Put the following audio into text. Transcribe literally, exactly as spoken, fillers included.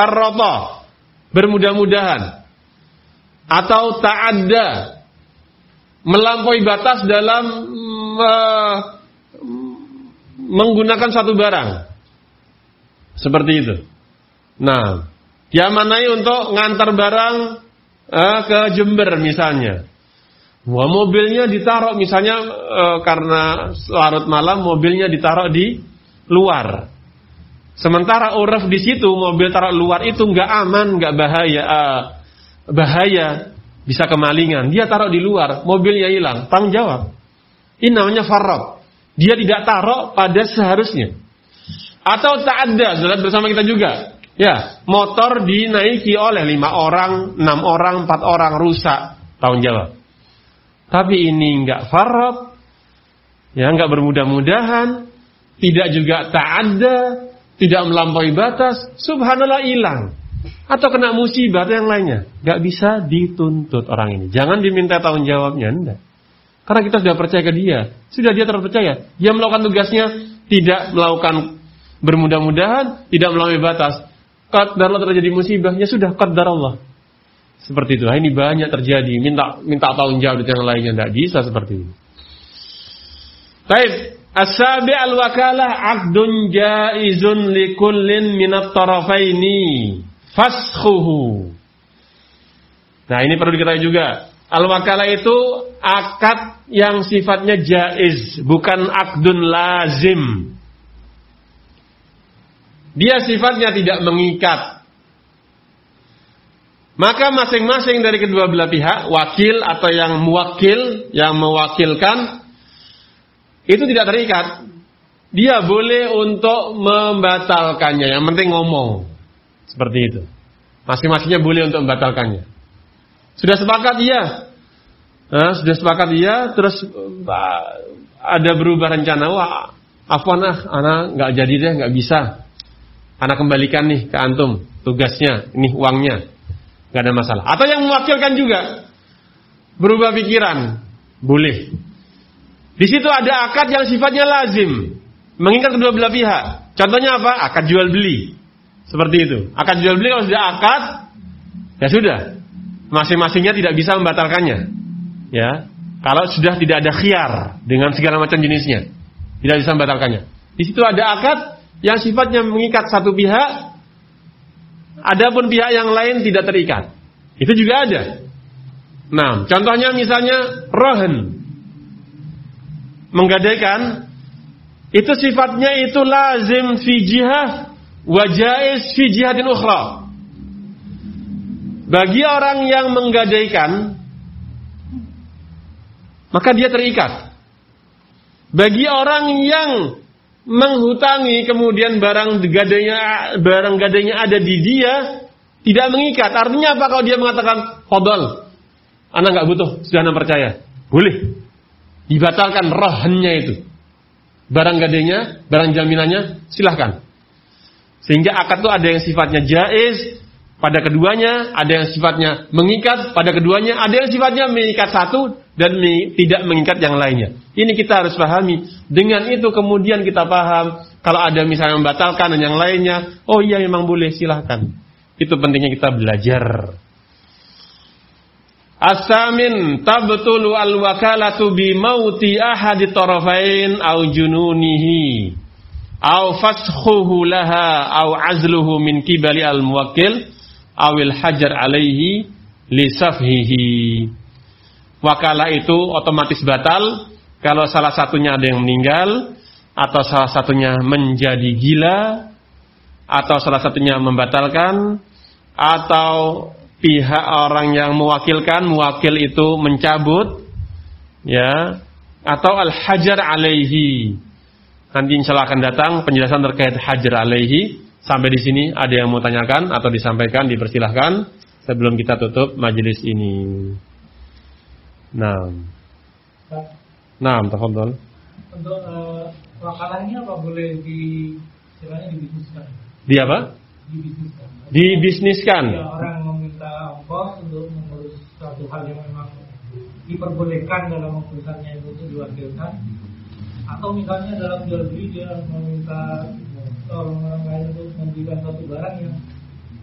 farrata, bermudah-mudahan, atau ta'adda, melampaui batas dalam uh, menggunakan satu barang. Seperti itu. Nah, diamanai untuk ngantar barang uh, ke Jember misalnya. Wah, mobilnya ditaruh misalnya uh, karena larut malam, mobilnya ditaruh di luar. Sementara uruf di situ mobil taruh luar itu nggak aman, nggak bahaya, uh, bahaya bisa kemalingan. Dia taruh di luar, mobilnya hilang, tanggung jawab. Ini namanya farrot. Dia tidak taruh pada seharusnya. Atau ta'adda, salat bersama kita juga. Ya, motor dinaiki oleh lima orang, enam orang, empat orang, rusak, tanggung jawab. Tapi ini nggak farrot, ya nggak bermudah-mudahan, tidak juga ta'adda, tidak melampaui batas, subhanallah hilang. Atau kena musibah atau yang lainnya. Nggak bisa dituntut orang ini. Jangan diminta tanggung jawabnya, enggak. Karena kita sudah percaya ke dia. Sudah dia terpercaya. Dia melakukan tugasnya, tidak melakukan bermudah-mudahan, tidak melampaui batas. Qadar Allah terjadi musibah, ya sudah qadar Allah. Seperti itu. Nah, ini banyak terjadi. Minta minta tanggung jawab dan yang lainnya. Tidak bisa seperti ini. Baik. As-sabi al-wakalah aqdun jaizun likullin minat tarafaini faskhuhu. Nah, ini perlu diketahui juga. Al-wakalah itu akad yang sifatnya jaiz, bukan aqdun lazim. Dia sifatnya tidak mengikat. Maka masing-masing dari kedua belah pihak, wakil atau yang muwakil, yang mewakilkan, itu tidak terikat. Dia boleh untuk membatalkannya. Yang penting ngomong. Seperti itu. Masing-masingnya boleh untuk membatalkannya. Sudah sepakat dia. Nah, sudah sepakat dia. Terus ada berubah rencana. Wah, afwan ah, anak nggak jadi deh, nggak bisa. Anak kembalikan nih ke antum tugasnya, ini uangnya. Nggak ada masalah. Atau yang mewakilkan juga berubah pikiran. Boleh. Di situ ada akad yang sifatnya lazim, mengikat kedua belah pihak. Contohnya apa? Akad jual beli. Seperti itu. Akad jual beli kalau sudah akad, ya sudah. Masing-masingnya tidak bisa membatalkannya. Ya. Kalau sudah tidak ada khiyar dengan segala macam jenisnya, tidak bisa membatalkannya. Di situ ada akad yang sifatnya mengikat satu pihak, adapun pihak yang lain tidak terikat. Itu juga ada. Nah, contohnya misalnya rohan, menggadaikan, itu sifatnya itu lazim fi jihah wa jaiz fi jihatin ukhra. Bagi orang yang menggadaikan, maka dia terikat. Bagi orang yang menghutangi kemudian barang gadainya barang gadainya ada di dia, tidak mengikat. Artinya apa kalau dia mengatakan fadal, anak enggak butuh, sudah anak percaya. Boleh. Dibatalkan rohannya itu. Barang gadainya, barang jaminannya, silahkan. Sehingga akad itu ada yang sifatnya jaiz pada keduanya, ada yang sifatnya mengikat pada keduanya, ada yang sifatnya mengikat satu dan tidak mengikat yang lainnya. Ini kita harus pahami. Dengan itu kemudian kita paham kalau ada misalnya membatalkan dan yang lainnya, oh iya memang boleh, silahkan. Itu pentingnya kita belajar. As-samin tabtulu al-wakalatu bi mauti ahadi tarafain au jununihi au faskhuhu laha au azluhu min kibali al-muwakkil au al-hajar alaihi li safhihi. Wakalah itu otomatis batal kalau salah satunya ada yang meninggal, atau salah satunya menjadi gila, atau salah satunya membatalkan, atau pihak orang yang mewakilkan, mewakil itu mencabut, ya, atau al-hajar alaihi. Nanti insyaallah akan datang penjelasan terkait hajar alaihi. Sampai di sini ada yang mau tanyakan atau disampaikan, dipersilahkan sebelum kita tutup majelis ini. Naam. Naam, tafadhol. Untuk uh, wakalah ini apa boleh di istilahnya dibisniskan? Di apa? Dibisniskan. Dibisniskan. Ya, orang meminta ongkos untuk mengurus suatu hal yang memang diperbolehkan dalam urusannya itu untuk diwakilkan, atau misalnya dalam jual beli dia meminta orang orang lain untuk memberikan suatu barang yang